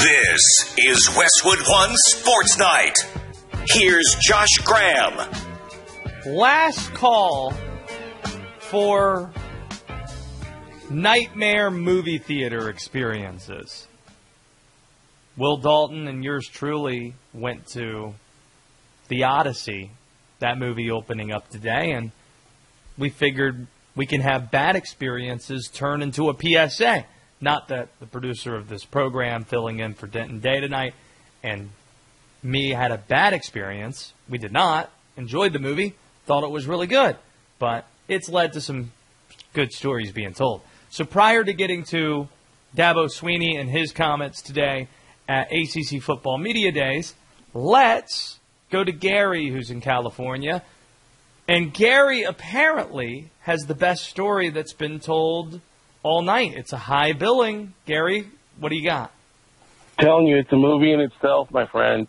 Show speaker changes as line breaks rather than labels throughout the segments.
This is Westwood One Sports Night. Here's Josh Graham.
Last call for nightmare movie theater experiences. Will Dalton and yours truly went to The Odyssey, that movie opening up today, and we figured we can have bad experiences turn into a PSA. Not that the producer of this program filling in for Denton Day tonight and me had a bad experience. We did not. Enjoyed the movie. Thought it was really good. But it's led to some good stories being told. So prior to getting to Dabo Swinney and his comments today at ACC Football Media Days, let's go to Gary, who's in California. And Gary apparently has the best story that's been told all night. It's a high billing. Gary, what do you got?
Telling you, it's a movie in itself, my friend.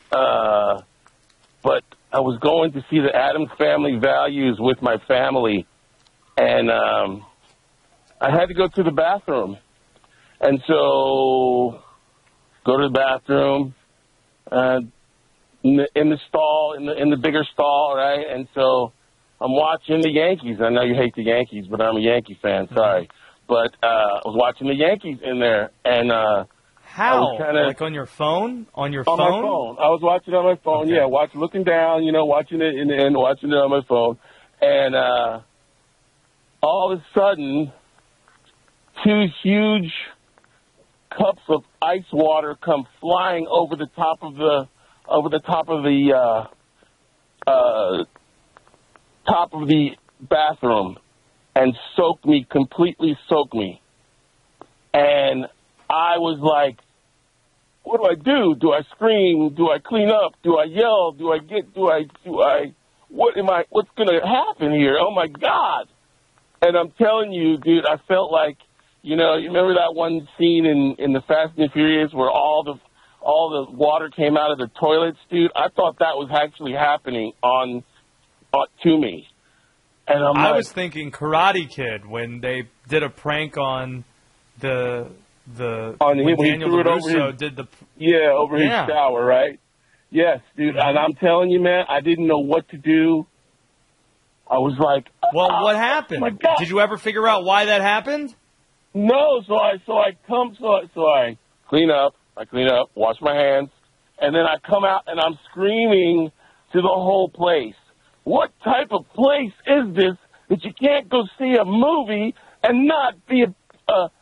But I was going to see the Addams Family Values with my family, and I had to go to the bathroom. And so, go to the bathroom, in the stall, in the bigger stall, right? And so, I'm watching the Yankees. I know you hate the Yankees, but I'm a Yankee fan. Sorry. But I was watching the Yankees in there, and
how? Like on your phone? On your phone?
On my phone. I was watching it on my phone. Okay. Yeah, looking down, watching it and watching it on my phone, and all of a sudden, two huge cups of ice water come flying over the top of the top of the bathroom. And completely soak me. And I was like, what do I do? Do I scream? Do I clean up? Do I yell? What's going to happen here? Oh my God. And I'm telling you, dude, I felt like, you remember that one scene in the Fast and Furious where all the water came out of the toilets, dude? I thought that was actually happening to me. And
I was thinking Karate Kid when they did a prank on when Daniel LaRusso did the
over his shower, right? Yes, dude. And I'm telling you, man, I didn't know what to do. I was like,
what happened?
My God.
Did you ever figure out why that happened?
No. So I clean up, wash my hands, and then I come out and I'm screaming to the whole place. What type of place is this that you can't go see a movie and not be